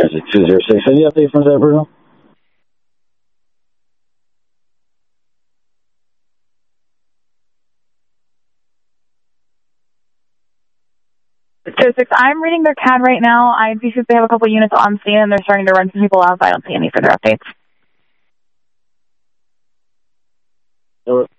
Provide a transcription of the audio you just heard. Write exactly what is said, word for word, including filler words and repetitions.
Transit two zero six. Any updates from San Bruno? two six, I'm reading their C A D right now. I do see they have a couple units on scene, and they're starting to run some people off. I don't see any further updates. Over.